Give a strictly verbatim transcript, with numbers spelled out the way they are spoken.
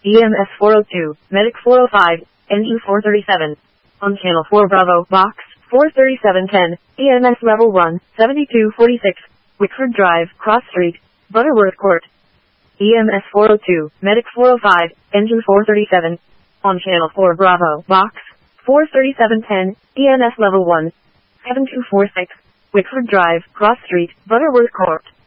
E M S four oh two, Medic four oh five, Engine four thirty-seven. On Channel four Bravo, Box four thirty-seven ten, E M S Level one, seventy-two forty-six, Wickford Drive, Cross Street, Butterworth Court. E M S four oh two, Medic four oh five, Engine four thirty-seven. On Channel four Bravo, Box four thirty-seven ten, E M S Level one, seven two four six, Wickford Drive, Cross Street, Butterworth Court.